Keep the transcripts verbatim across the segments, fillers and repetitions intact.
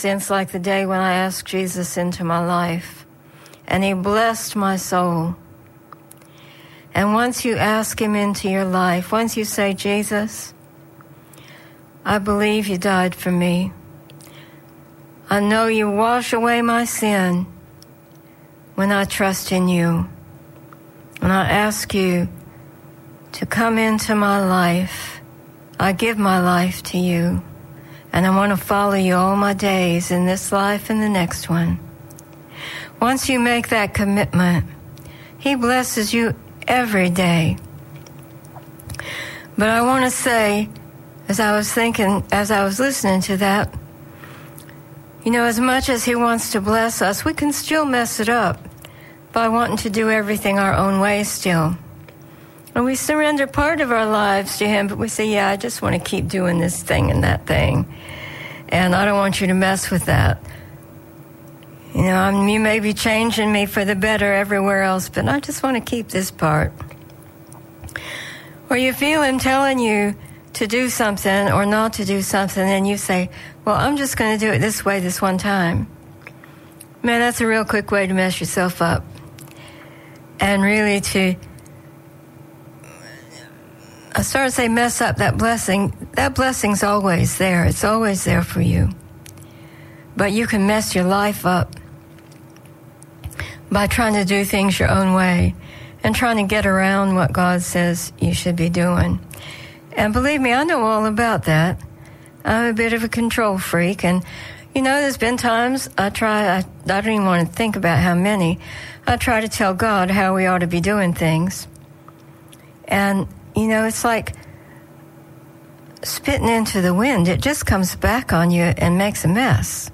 since like the day when I asked Jesus into my life, and he blessed my soul. And once you ask him into your life, once you say, Jesus, I believe you died for me. I know you wash away my sin when I trust in you. And I ask you to come into my life. I give my life to you. And I want to follow you all my days in this life and the next one. Once you make that commitment, he blesses you every day. But I want to say, as I was thinking, as I was listening to that, you know, as much as he wants to bless us, we can still mess it up by wanting to do everything our own way still. And we surrender part of our lives to him, but we say, yeah, I just want to keep doing this thing and that thing. And I don't want you to mess with that. You know, I'm, you may be changing me for the better everywhere else, but I just want to keep this part. Or you feel him telling you to do something or not to do something, and you say, well, I'm just going to do it this way this one time. Man, that's a real quick way to mess yourself up. And really to, I started to say mess up that blessing. That blessing's always there. It's always there for you. But you can mess your life up by trying to do things your own way and trying to get around what God says you should be doing. And believe me, I know all about that. I'm a bit of a control freak. And, you know, there's been times I try, I, I don't even want to think about how many, I try to tell God how we ought to be doing things. And, you know, it's like spitting into the wind. It just comes back on you and makes a mess.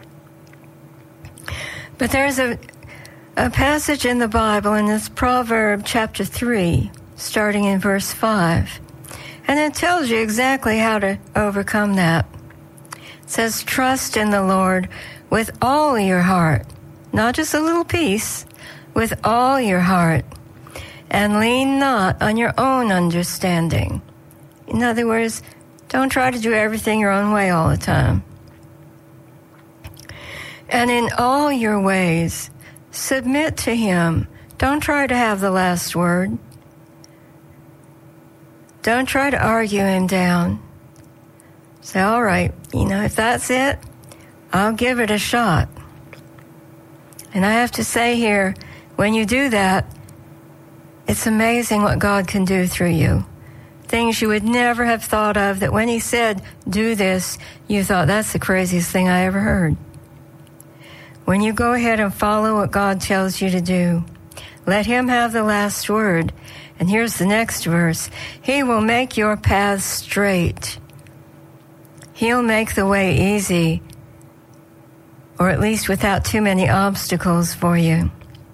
But there's a, a passage in the Bible, in this Proverb chapter three, starting in verse five. And it tells you exactly how to overcome that. It says, trust in the Lord with all your heart, not just a little piece, with all your heart, and lean not on your own understanding. In other words, don't try to do everything your own way all the time. And in all your ways, submit to him. Don't try to have the last word. Don't try to argue him down. Say, all right, you know, if that's it, I'll give it a shot. And I have to say here, when you do that, it's amazing what God can do through you. Things you would never have thought of, that when he said, do this, you thought, that's the craziest thing I ever heard. When you go ahead and follow what God tells you to do, let him have the last word. And here's the next verse. He will make your paths straight. He'll make the way easy, or at least without too many obstacles for you.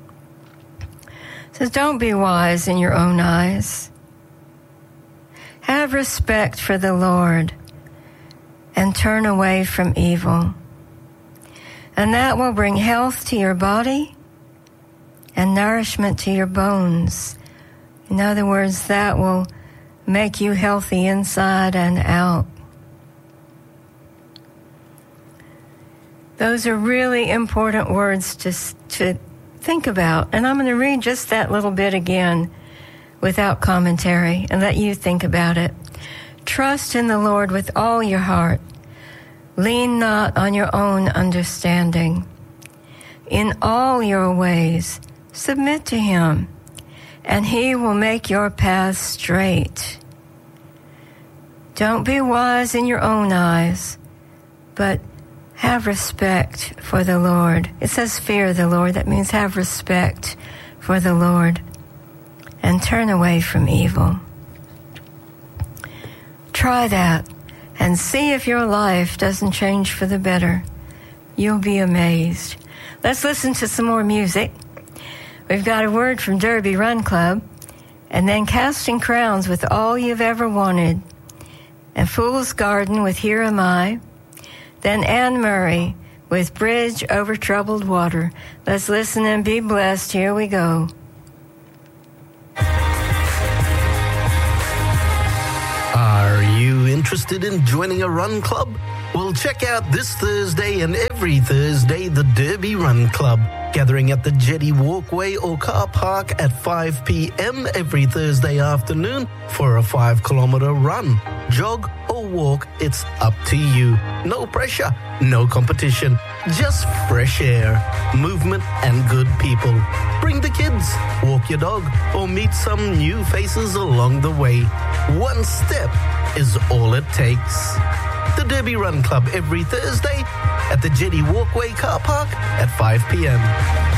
So don't be wise in your own eyes. Have respect for the Lord and turn away from evil. And that will bring health to your body and nourishment to your bones. In other words, that will make you healthy inside and out. Those are really important words to, to think about. And I'm going to read just that little bit again without commentary and let you think about it. Trust in the Lord with all your heart. Lean not on your own understanding. In all your ways, submit to him, and he will make your paths straight. Don't be wise in your own eyes, but have respect for the Lord. It says fear the Lord. That means have respect for the Lord and turn away from evil. Try that and see if your life doesn't change for the better. You'll be amazed. Let's listen to some more music. We've got a word from Derby Run Club, and then Casting Crowns with All You've Ever Wanted, and Fool's Garden with Here Am I, then Anne Murray with Bridge Over Troubled Water. Let's listen and be blessed. Here we go. Are you interested in joining a run club? Well, check out this Thursday and every Thursday the Derby Run Club, gathering at the Jetty Walkway or car park at five p.m. every Thursday afternoon for a five kilometre run. Jog or walk, it's up to you. No pressure, no competition, just fresh air, movement and good people. Bring the kids, walk your dog, or meet some new faces along the way. One step is all it takes. The Derby Run Club every Thursday at the Jetty Walkway car park at five p.m.